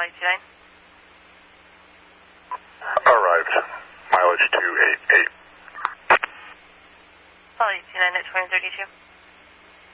Polly 29. Arrived. Mileage 288. Polly 29 at 2032.